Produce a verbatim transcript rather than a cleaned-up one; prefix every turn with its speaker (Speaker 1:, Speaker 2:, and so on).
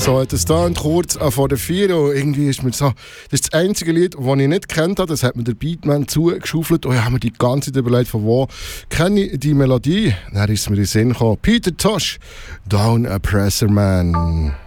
Speaker 1: So hat es da kurz vor der vier und irgendwie ist mir so, das ist das einzige Lied, das ich nicht kennt habe, das hat mir der Beatman zugeschaufelt und ich habe mir die ganze Zeit überlegt, von wo kenne ich die Melodie. Dann ist mir in den Sinn gekommen, Peter Tosh, Down a Presser Man.